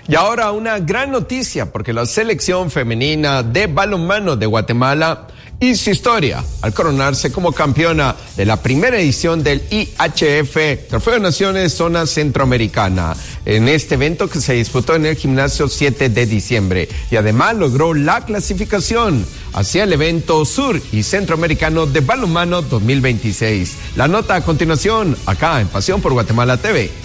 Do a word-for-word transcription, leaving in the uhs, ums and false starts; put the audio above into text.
Y ahora una gran noticia, porque la selección femenina de balonmano de Guatemala hizo historia al coronarse como campeona de la primera edición del I H F, Trofeo de Naciones Zona Centroamericana, en este evento que se disputó en el gimnasio siete de diciembre. Y además logró la clasificación hacia el evento Sur y Centroamericano de Balonmano dos mil veintiséis. La nota a continuación, acá en Pasión por Guatemala T V.